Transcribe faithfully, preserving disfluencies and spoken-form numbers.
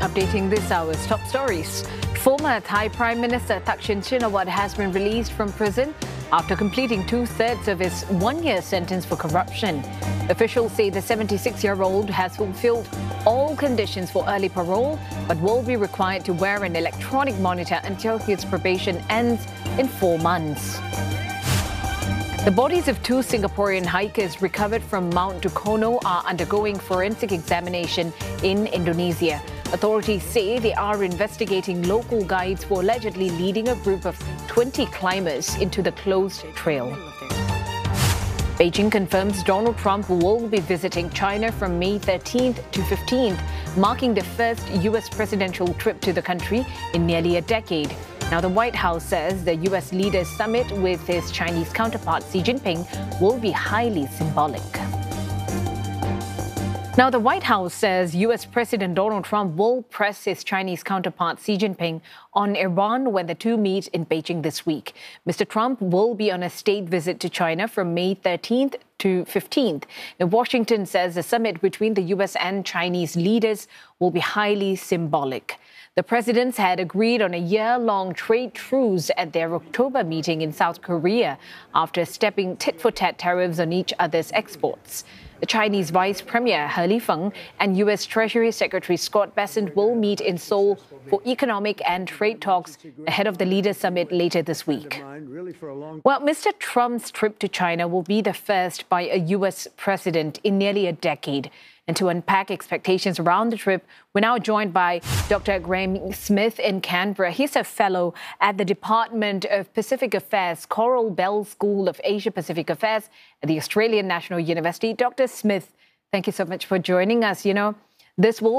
Updating this hour's top stories. Former Thai Prime Minister Thaksin Shinawatra has been released from prison after completing two-thirds of his one-year sentence for corruption. Officials say the seventy-six-year-old has fulfilled all conditions for early parole, but will be required to wear an electronic monitor until his probation ends in four months. The bodies of two Singaporean hikers recovered from Mount Dukono are undergoing forensic examination in Indonesia. Authorities say they are investigating local guides for allegedly leading a group of twenty climbers into the closed trail. Beijing confirms Donald Trump will be visiting China from May thirteenth to fifteenth, marking the first U S presidential trip to the country in nearly a decade. Now, the White House says the U S leaders' summit with his Chinese counterpart Xi Jinping will be highly symbolic. Now, the White House says U S President Donald Trump will press his Chinese counterpart Xi Jinping on Iran when the two meet in Beijing this week. Mister Trump will be on a state visit to China from May thirteenth to fifteenth. Now, Washington says the summit between the U S and Chinese leaders will be highly symbolic. The presidents had agreed on a year-long trade truce at their October meeting in South Korea after stepping tit-for-tat tariffs on each other's exports. The Chinese Vice Premier He Lifeng and U S Treasury Secretary Scott Bessent will meet in Seoul for economic and trade talks ahead of the Leaders' Summit later this week. Well, Mister Trump's trip to China will be the first by a U S president in nearly a decade. And to unpack expectations around the trip, we're now joined by Doctor Graham Smith in Canberra. He's a fellow at the Department of Pacific Affairs, Coral Bell School of Asia-Pacific Affairs at the Australian National University. Doctor Smith, thank you so much for joining us. You know, this will